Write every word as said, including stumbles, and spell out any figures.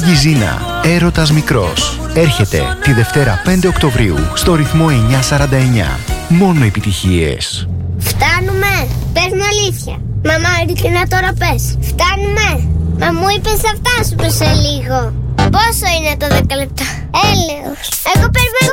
Γυζίνα, έρωτας μικρός. Έρχεται τη Δευτέρα πέντε Οκτωβρίου στο ρυθμό εννιακόσια σαράντα εννιά. Μόνο επιτυχίες. Φτάνουμε. Πες μου αλήθεια. Μαμά, ειλικρινά τώρα πες. Φτάνουμε. Μα μου είπες θα φτάσουμε σε λίγο. Πόσο είναι το δέκα λεπτά? Έλεος. Εγώ περιμένω